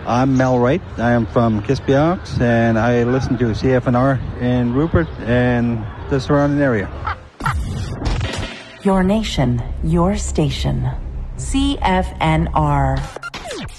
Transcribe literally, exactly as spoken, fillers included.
I'm Mel Wright. I am from Kispiox, and I listen to C F N R in Rupert and the surrounding area. Your nation, your station. C F N R.